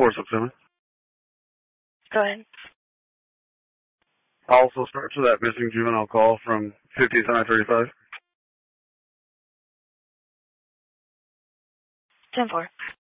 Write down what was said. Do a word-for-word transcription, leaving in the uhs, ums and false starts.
four six seven. Go ahead. Also starts with that missing juvenile call from fiftieth and I thirty-five. ten four.